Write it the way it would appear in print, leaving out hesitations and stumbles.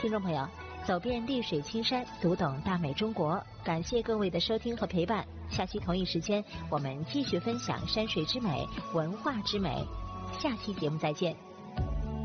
听众朋友，走遍绿水青山，读懂大美中国。感谢各位的收听和陪伴。下期同一时间，我们继续分享山水之美、文化之美。下期节目再见。